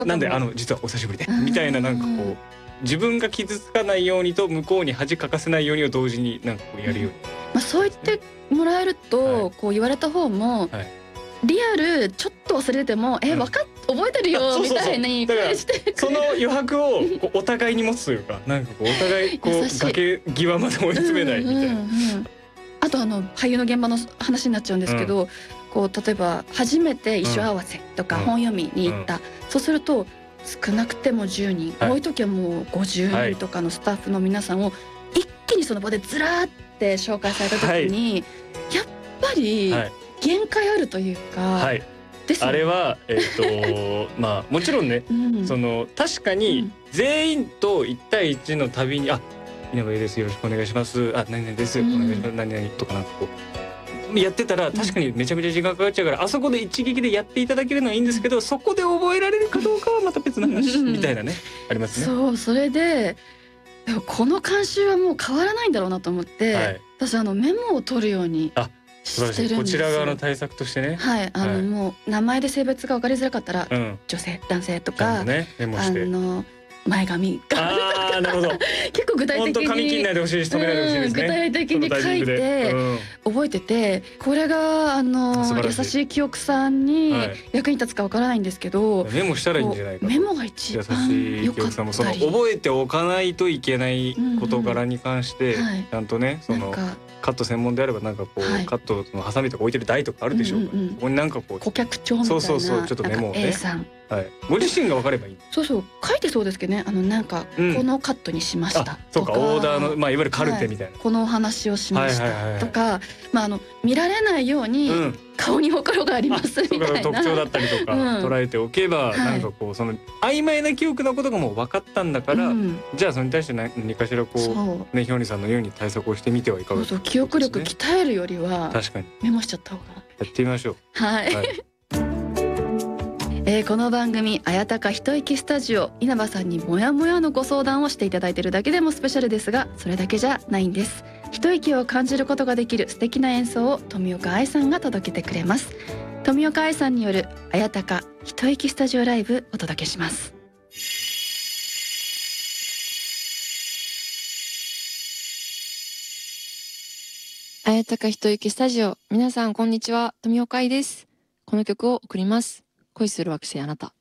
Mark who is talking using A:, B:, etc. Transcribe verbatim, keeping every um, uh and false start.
A: なんであの実はお久しぶりでみたいな、なんかこう自分が傷つかないようにと向こうに恥かかせないようにを同時になんかこうやるように、
B: まあそう言ってもらえるとこう言われた方もリアルちょっと忘れてもえ分かっ覚えてるよみたいに返してくれる。
A: その余白をこうお互いに持つというか、なんかこうお互いこう崖際まで追い詰めないみたいな。
B: あとあの俳優の現場の話になっちゃうんですけど、こう例えば初めて衣装合わせとか本読みに行った、そうすると少なくてもじゅうにん、多い時はもうごじゅうにんとかのスタッフの皆さんを一気にその場でずらーって紹介された時に、やっぱり限界あるというか。
A: あれはえっとまあもちろんね、その確かに全員といち対いちの旅に「あ稲葉です、よろしくお願いします」「あ何々です、お願いします」「何々」とかなんかこうやってたら確かにめちゃめちゃ時間かかっちゃうから、あそこで一撃でやっていただけるのはいいんですけど、そこで覚えられるかどうかはまた別の話みたいなね、ありますね。
B: そう、それででもこの慣習はもう変わらないんだろうなと思って、私あのメモを取るようにしてるんですよ。
A: こちら側の対策としてね。
B: はい、あのもう名前で性別が分かりづらかったら女性男性とか、あの前髪が
A: ああなるほど。
B: 結構具体的に
A: 髪切んないでほしいし止めないでほしいですね。
B: 具体的に書いて覚えてて、これがあの優しい記憶さんに役に立つかわからないんですけど、
A: メモしたらいいんじゃないか。
B: メモが一番良かったり。
A: 覚えておかないといけない事柄に関してちゃんとね、そのカット専門であればなんかこうカットのハサミとか置いてる台とかあるでしょうから、ここになんかこう
B: 顧客帳みたいな、
A: そうそうそう、ちょっとメモをね、はい、ご自身が分かればいい。
B: そうそう書いてそうですけどね、あのなんかこのカットにしました
A: とか、オーダーのまあいわゆるカルテみたいな、
B: このお話をしましたとか、まああの見られないように顔にほくろがありますみたいな
A: 特徴だったりとか捉えておけば、なんかこうその曖昧な記憶のことがもう分かったんだから、じゃあそれに対して何かしらこうね、ひょうにさんのように対策をしてみてはいかがですか。
B: 記憶力鍛えるよりは
A: 確かに
B: メモしちゃった方が
A: やってみましょう。
B: はい。えー、この番組「あやたか一息スタジオ」、稲葉さんにモヤモヤのご相談をしていただいているだけでもスペシャルですが、それだけじゃないんです。一息を感じることができる素敵な演奏を富岡愛さんが届けてくれます。富岡愛さんによる「あやたか一息スタジオライブ」お届けします。
C: あやたか一息スタジオ、皆さんこんにちは、富岡愛です。この曲を送ります。恋する惑星あなた。